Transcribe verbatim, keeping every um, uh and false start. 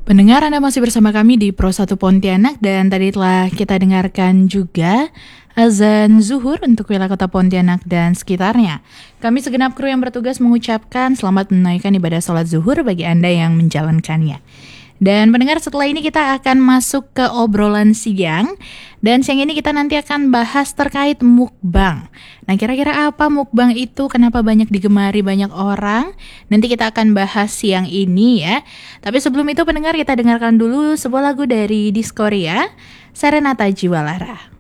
Pendengar, Anda masih bersama kami di Pro satu Pontianak dan tadi telah kita dengarkan juga azan zuhur untuk wilayah kota Pontianak dan sekitarnya. Kami segenap kru yang bertugas mengucapkan selamat menunaikan ibadah sholat zuhur bagi Anda yang menjalankannya. Dan pendengar, setelah ini kita akan masuk ke obrolan siang. Dan siang ini kita nanti akan bahas terkait mukbang. Nah, kira-kira apa mukbang itu? Kenapa banyak digemari banyak orang? Nanti kita akan bahas siang ini ya. Tapi sebelum itu pendengar, kita dengarkan dulu sebuah lagu dari Diskoria, Serenata Jiwa Lara.